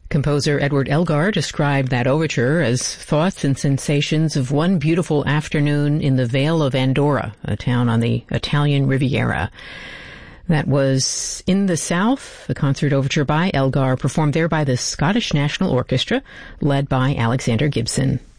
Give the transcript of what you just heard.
Composer Edward Elgar described that overture as thoughts and sensations of one beautiful afternoon in the Vale of Andorra, a town on the Italian Riviera. That was In the South, the concert overture by Elgar, performed there by the Scottish National Orchestra, led by Alexander Gibson.